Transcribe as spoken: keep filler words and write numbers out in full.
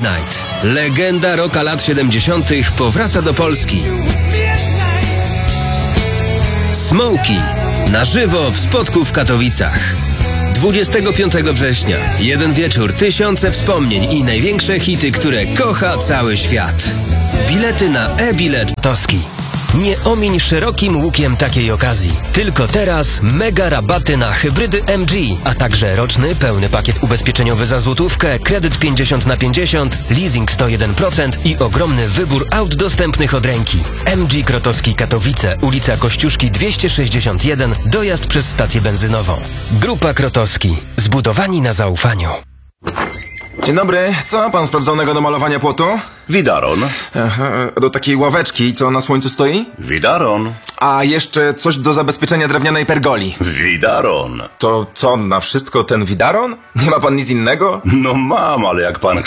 Midnight. Legenda rocka lat siedemdziesiątych powraca do Polski. Smokey. Na żywo w Spodku w Katowicach. dwudziestego piątego września. Jeden wieczór, tysiące wspomnień i największe hity, które kocha cały świat. Bilety na e-bilet Toski. Nie omiń szerokim łukiem takiej okazji. Tylko teraz mega rabaty na hybrydy M G, a także roczny pełny pakiet ubezpieczeniowy za złotówkę, kredyt pięćdziesiąt na pięćdziesiąt, leasing sto jeden procent i ogromny wybór aut dostępnych od ręki. M G Krotowski Katowice, ulica Kościuszki dwieście sześćdziesiąt jeden, dojazd przez stację benzynową. Grupa Krotowski. Zbudowani na zaufaniu. Dzień dobry, co ma pan sprawdzonego do malowania płotu? Widaron. Aha, do takiej ławeczki, co na słońcu stoi? Widaron. A jeszcze coś do zabezpieczenia drewnianej pergoli. Widaron. To co, na wszystko ten widaron? Nie ma pan nic innego? No mam, ale jak pan